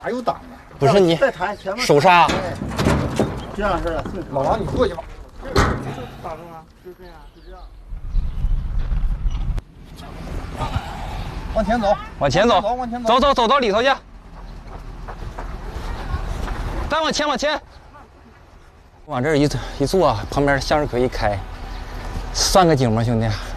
哪有挡啊？ 不是你再弹前面手刹。 这样式的。老王，你过去吧。 打中了，就这样，就这样。 往前走， 往前走， 往前走， 走到里头去。再往前。往这儿一坐，旁边向日可以开，算个景吗，兄弟？